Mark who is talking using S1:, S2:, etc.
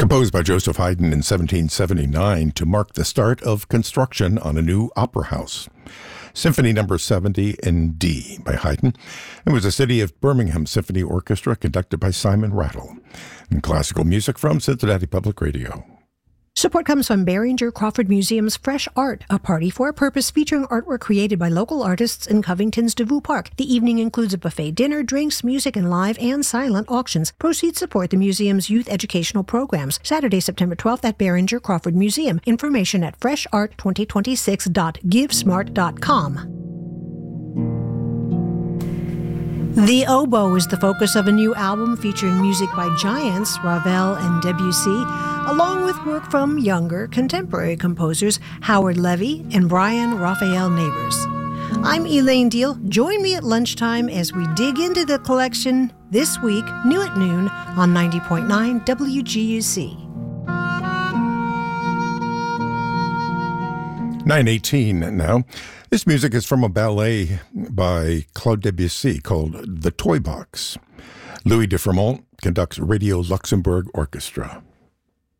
S1: Composed by Joseph Haydn in 1779 to mark the start of construction on a new opera house. Symphony No. 70 in D by Haydn. It was the City of Birmingham Symphony Orchestra conducted by Simon Rattle. And classical music from Cincinnati Public Radio.
S2: Support comes from Behringer Crawford Museum's Fresh Art, a party for a purpose featuring artwork created by local artists in Covington's DeVue Park. The evening includes a buffet dinner, drinks, music, and live and silent auctions. Proceeds support the museum's youth educational programs. Saturday, September 12th at Behringer Crawford Museum. Information at freshart2026.givesmart.com. The Oboe is the focus of a new album featuring music by giants Ravel and Debussy, along with work from younger contemporary composers Howard Levy and Brian Raphael Neighbors. I'm Elaine Deal. Join me at lunchtime as we dig into the collection this week, new at noon on 90.9 WGUC.
S1: 9:18 now. This music is from a ballet by Claude Debussy called The Toy Box. Louis de Fremont conducts Radio Luxembourg Orchestra.